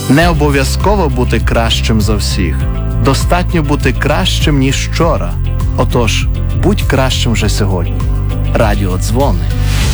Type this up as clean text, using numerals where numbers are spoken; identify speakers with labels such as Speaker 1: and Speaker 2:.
Speaker 1: Не обов'язково бути кращим за всіх. Достатньо бути кращим, ніж вчора. Отож, будь кращим вже сьогодні. Радіодзвони.